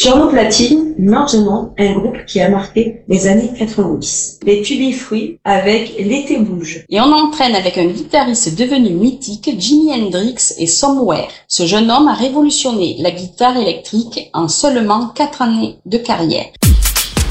Sur nos platines, maintenant, un groupe qui a marqué les années 90. Les Tutti Fruits avec L'été bouge. Et on entraîne avec un guitariste devenu mythique, Jimi Hendrix et Somewhere. Ce jeune homme a révolutionné la guitare électrique en seulement 4 années de carrière.